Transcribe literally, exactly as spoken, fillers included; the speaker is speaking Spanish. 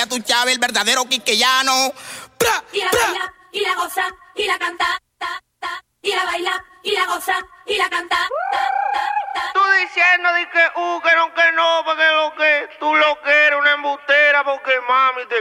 ya tú sabes, el verdadero quiqueyano. Pra, y la pra. baila, y la goza, y la canta, ta, ta, y la baila, y la goza, y la canta, ta, ta, ta. Tú diciendo de que, uh, que no, que no, porque lo que tú lo que eres una embustera, porque mami te